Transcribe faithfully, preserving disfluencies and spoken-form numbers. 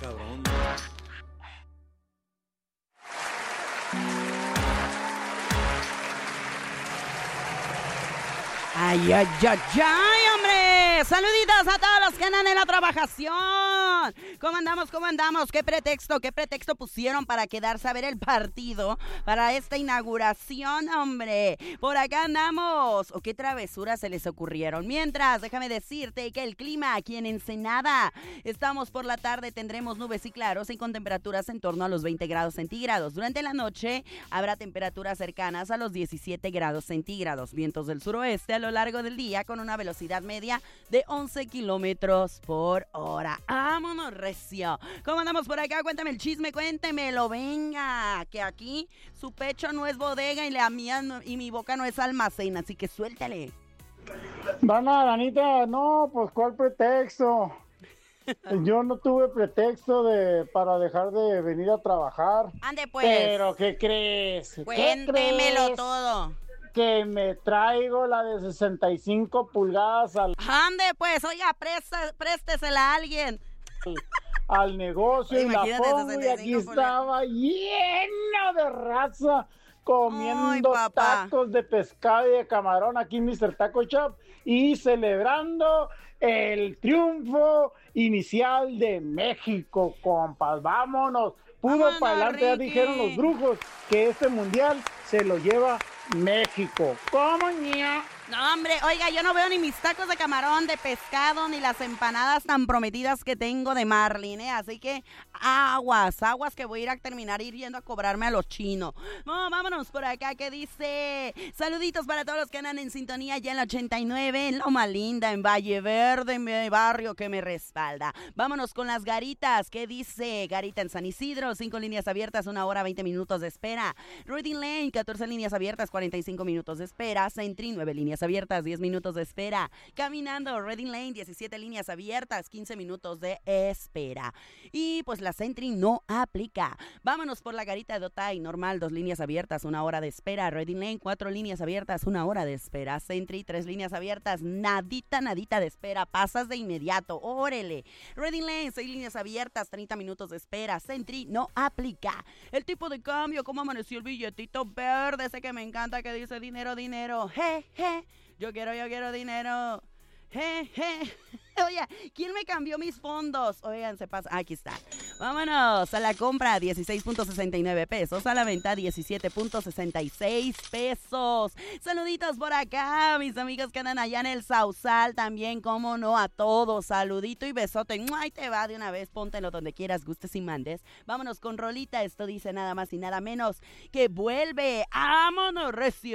cabrón. Ay, ay, ay, ay, hombre. Saluditos a todos los que andan en la trabajación. ¿Cómo andamos? ¿Cómo andamos? ¿Qué pretexto? ¿Qué pretexto pusieron para quedarse a ver el partido? Para esta inauguración, hombre. Por acá andamos. ¿O qué travesuras se les ocurrieron? Mientras, déjame decirte que el clima aquí en Ensenada. Estamos por la tarde, tendremos nubes y claros y con temperaturas en torno a los veinte grados centígrados. Durante la noche habrá temperaturas cercanas a los diecisiete grados centígrados. Vientos del suroeste a lo largo del día con una velocidad media de once kilómetros por hora. ¡Vámonos, recio! ¿Cómo andamos por acá? Cuéntame el chisme, cuéntemelo, venga. Que aquí su pecho no es bodega y la mía no, y mi boca no es almacén, así que suéltale. Dana, Danita, no, pues ¿cuál pretexto? Yo no tuve pretexto de para dejar de venir a trabajar. Ande pues. Pero ¿qué crees? Cuéntemelo ¿Qué crees? todo. Que me traigo la de sesenta y cinco pulgadas al, Ande pues, oiga, presta, préstesela a alguien. al negocio Oye, y la imagínate, pongo y aquí sesenta y cinco pulgadas. estaba lleno de raza comiendo Ay, papá. tacos de pescado y de camarón aquí en mister Taco Shop y celebrando el triunfo inicial de México, compas. Vámonos, puro Vámonos, para adelante. Ya Ricky. dijeron los brujos que este mundial se lo lleva México. ¿Cómo, ña? No, hombre, oiga, yo no veo ni mis tacos de camarón, de pescado, ni las empanadas tan prometidas que tengo de Marlin, ¿eh? Así que aguas, aguas que voy a ir a terminar ir yendo a cobrarme a los chinos. No, vámonos por acá, que dice, saluditos para todos los que andan en sintonía ya en la ochenta y nueve, en Loma Linda, en Valle Verde, en mi barrio que me respalda. Vámonos con las garitas, ¿qué dice? Garita en San Isidro, cinco líneas abiertas, una hora, veinte minutos de espera. Reading Lane, catorce líneas abiertas, cuarenta y cinco minutos de espera. Sentry, nueve líneas abiertas, diez minutos de espera. Caminando, Reading Lane, diecisiete líneas abiertas, quince minutos de espera. Y pues la Sentry no aplica. Vámonos por la garita de Otay, normal, dos líneas abiertas, una hora de espera. Reading Lane, cuatro líneas abiertas, una hora de espera. Sentry, tres líneas abiertas, nadita, nadita de espera. Pasas de inmediato, órale. Reading Lane, seis líneas abiertas, treinta minutos de espera. Sentry no aplica. El tipo de cambio, cómo amaneció el billetito verde, ese que me encanta, que dice dinero, dinero, je, je. Yo quiero, yo quiero dinero. Je, je. Oye, ¿quién me cambió mis fondos? Oigan, se pasa. Aquí está. Vámonos a la compra, dieciséis punto sesenta y nueve pesos. A la venta, diecisiete punto sesenta y seis pesos. Saluditos por acá, mis amigos que andan allá en el Sausal. También, cómo no, a todos. Saludito y besote. Ahí te va de una vez. Póntelo donde quieras, gustes y mandes. Vámonos con rolita. Esto dice nada más y nada menos que vuelve. ¡Vámonos, recio!